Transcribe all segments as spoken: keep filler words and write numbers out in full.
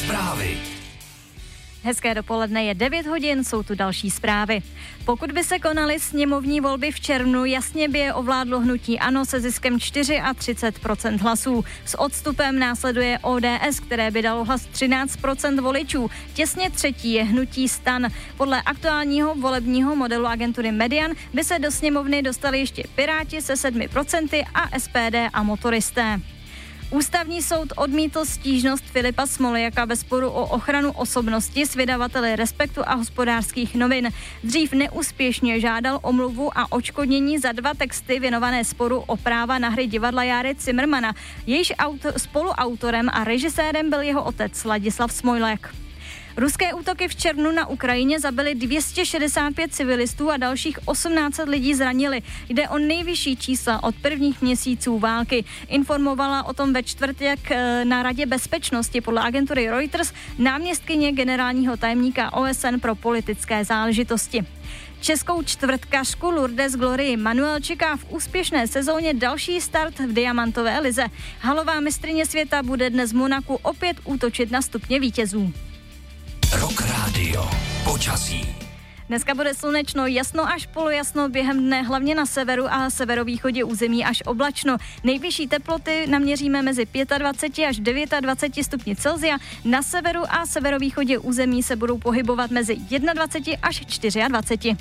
Zprávy. Hezké dopoledne, je devět hodin, jsou tu další zprávy. Pokud by se konaly sněmovní volby v červnu, jasně by je ovládlo hnutí ANO se ziskem třicet čtyři procent hlasů. S odstupem následuje O D S, které by dalo hlas třináct procent voličů. Těsně třetí je hnutí STAN. Podle aktuálního volebního modelu agentury Median by se do sněmovny dostali ještě Piráti se sedmi procenty a S P D a motoristé. Ústavní soud odmítl stížnost Filipa Smoljaka ve sporu o ochranu osobnosti s vydavateli Respektu a Hospodářských novin. Dřív neúspěšně žádal omluvu a odškodnění za dva texty věnované sporu o práva na hry divadla Járy Cimrmana. Jejíž autor, spoluautorem a režisérem byl jeho otec Ladislav Smoljak. Ruské útoky v červnu na Ukrajině zabily dvě stě šedesát pět civilistů a dalších osmnáct set lidí zranili. Jde o nejvyšší čísla od prvních měsíců války. Informovala o tom ve čtvrtek na Radě bezpečnosti podle agentury Reuters náměstkyně generálního tajemníka O S N pro politické záležitosti. Českou čtvrtkařku Lourdes Glorii Manuel čeká v úspěšné sezóně další start v diamantové lize. Halová mistryně světa bude dnes v Monaku opět útočit na stupně vítězů. Rock Radio. Počasí. Dneska bude slunečno, jasno až polojasno, během dne hlavně na severu a severovýchodě území až oblačno. Nejvyšší teploty naměříme mezi dvacet pět až dvacet devět stupni Celsia. Na severu a severovýchodě území se budou pohybovat mezi dvacet jedna až dvacet čtyři.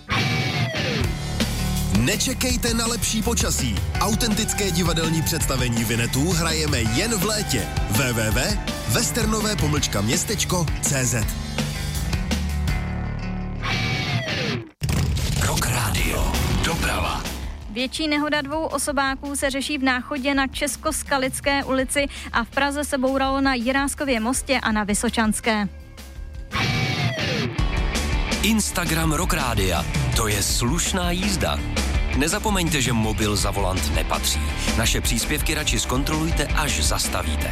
Nečekejte na lepší počasí. Autentické divadelní představení Vinetů hrajeme jen v létě. w w w tečka westernové pomlčka městečko tečka cé zet. Rock Radio. Doprava. Větší nehoda dvou osobáků se řeší v Náchodě na Českoskalické ulici a v Praze se bouralo na Jiráskově mostě a na Vysočanské. Instagram Rock Rádia. To je slušná jízda. Nezapomeňte, že mobil za volant nepatří. Naše příspěvky radši zkontrolujte, až zastavíte.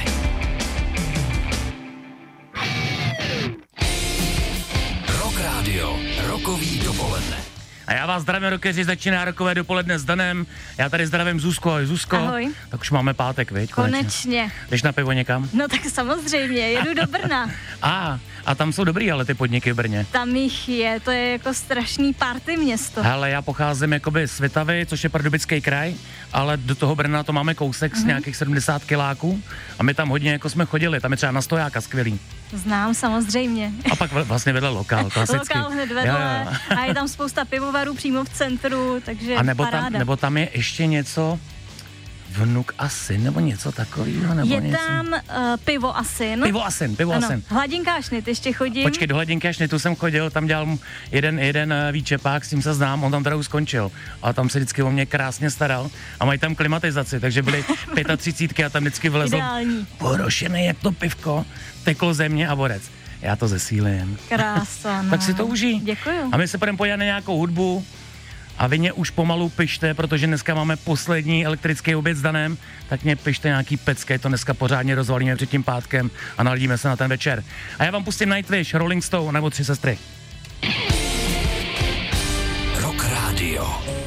Rock Radio. Rokový dopoledne. A já vás zdravím, rockeři, začíná rokové dopoledne s Danem. Já tady zdravím Zuzko, ahoj Zuzko. Ahoj. Tak už máme pátek, viď? Konečně. Konečně. Jdeš na pivo někam? No tak samozřejmě, jedu do Brna. a, a tam jsou dobrý ale ty podniky v Brně. Tam jich je, to je jako strašný party město. Hele, já pocházím jakoby z Svitavy, což je Pardubický kraj, ale do toho Brna to máme kousek mm-hmm. z nějakých sedmdesát kiláků a my tam hodně jako jsme chodili, tam je třeba na Stojáka skvělý. Znám, samozřejmě. A pak vlastně vedle lokál, klasicky. Lokál hned vedle a je tam spousta pivovarů přímo v centru, takže a nebo paráda. tam, nebo tam je ještě něco, Vnuk a syn, nebo něco takového, nebo je něco. tam uh, pivo a syn. Pivo a syn, pivo ano. a syn. Hladinka a šnit, ještě chodím. Počkej, do Hladinky a šnitu jsem chodil, tam dělal jeden, jeden výčepák, s tím se znám, on tam teda už skončil. A tam se vždycky o mě krásně staral. A mají tam klimatizaci, takže byly třicet pět a tam vždycky vylezl porošený jak to pivko, teklo země a borec. Já to zesílím. Krása, no. Tak si to užij. Děkuju. A my se půjdeme podívat na nějakou hudbu. A vy mě už pomalu pište, protože dneska máme poslední elektrický oběd s Danem, tak mě pište nějaký pecké, to dneska pořádně rozvalíme před tím pátkem a naladíme se na ten večer. A já vám pustím Nightwish, Rolling Stone nebo Tři sestry. Rock Radio.